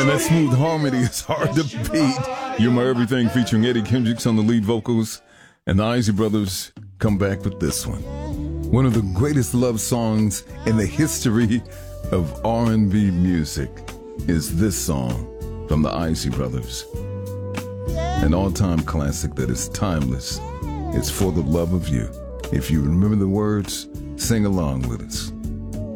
that smooth harmony is hard to beat. You're My Everything featuring Eddie Kendricks on the lead vocals. And the Isley Brothers come back with this one. One of the greatest love songs in the history of R&B music is this song from the Isley Brothers. An all-time classic that is timeless. It's For the Love of You. If you remember the words, sing along with us.